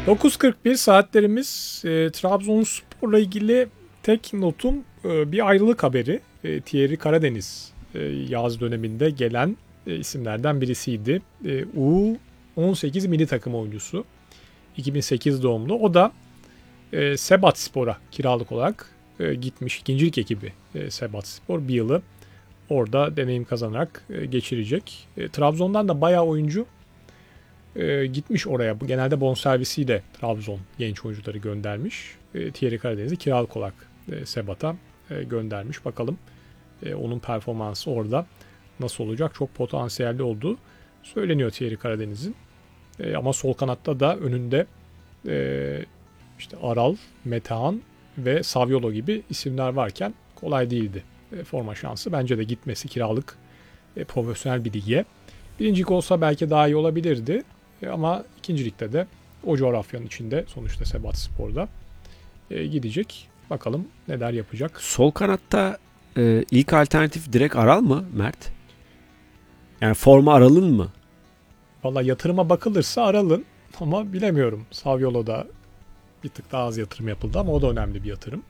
9.41 saatlerimiz. Trabzonspor'la ilgili tek notum bir ayrılık haberi. Thierry Karadeniz yaz döneminde gelen isimlerden birisiydi. U18 milli takım oyuncusu. 2008 doğumlu. O da Sebatspor'a kiralık olarak gitmiş. İkincilik ekibi Sebatspor bir yılı orada deneyim kazanarak geçirecek. Trabzon'dan da bayağı oyuncu gitmiş oraya. Genelde bonservisiyle Trabzon genç oyuncuları göndermiş. Thierry Karadeniz'i kiralık olarak Sebat'a göndermiş. Bakalım onun performansı orada nasıl olacak? Çok potansiyelli olduğu söyleniyor Thierry Karadeniz'in. Ama sol kanatta da önünde işte Aral, Metehan ve Saviolo gibi isimler varken kolay değildi forma şansı. Bence de gitmesi kiralık profesyonel bir lige. Birincilik olsa belki daha iyi olabilirdi. Ama ikincilikte de o coğrafyanın içinde sonuçta Sebatspor'da gidecek. Bakalım neler yapacak. Sol kanatta ilk alternatif direkt Aral mı Mert? Yani forma Aral'ın mı? Valla yatırıma bakılırsa Aral'ın ama bilemiyorum. Saviolo'da bir tık daha az yatırım yapıldı ama o da önemli bir yatırım.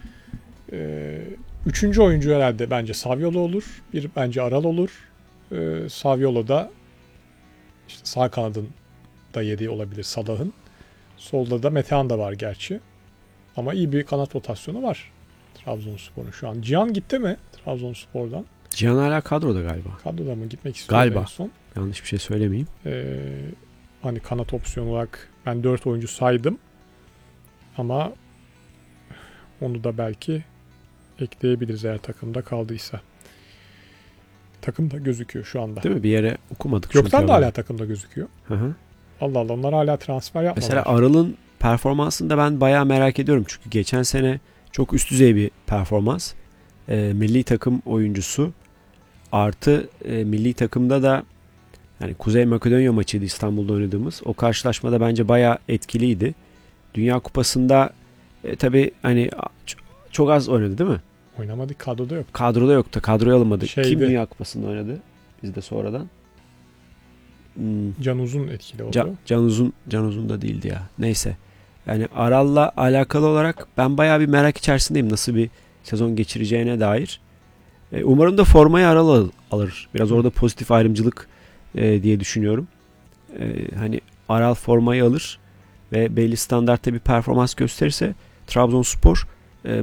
Üçüncü oyuncu herhalde bence Saviolo olur. Bir bence Aral olur. Saviolo'da işte sağ kanadın da yediği olabilir Salah'ın. Solda da Metehan da var gerçi. Ama iyi bir kanat rotasyonu var Trabzonspor'un şu an. Cihan gitti mi Trabzonspor'dan? Cihan hala kadroda galiba. Kadroda mı gitmek istiyor galiba. En son? Yanlış bir şey söylemeyeyim. Hani kanat opsiyonu olarak ben 4 oyuncu saydım. Ama onu da belki ekleyebiliriz eğer takımda kaldıysa. Takımda gözüküyor şu anda. Değil mi? Bir yere okumadık. Gökten de hala takımda gözüküyor. Hı. Allah Allah, onlar hala transfer yapmadılar. Mesela Aral'ın performansını da ben bayağı merak ediyorum. Çünkü geçen sene çok üst düzey bir performans. Milli takım oyuncusu. Artı milli takımda da yani Kuzey Makedonya maçıydı İstanbul'da oynadığımız. O karşılaşmada bence bayağı etkiliydi. Dünya Kupası'nda tabii hani çok az oynadı değil mi? Oynamadık, kadroda yok. Kadroda yoktu. Kadroya alınmadı. Şeydi. Kim Dünya Kupası'nda oynadı? Bizde sonradan. Can Uzun etkili oldu. Can Uzun da değildi ya. Neyse. Yani Aral'la alakalı olarak ben bayağı bir merak içerisindeyim. Nasıl bir sezon geçireceğine dair. Umarım da formayı Aral alır. Biraz orada pozitif ayrımcılık diye düşünüyorum. Hani Aral formayı alır ve belli standartta bir performans gösterirse Trabzonspor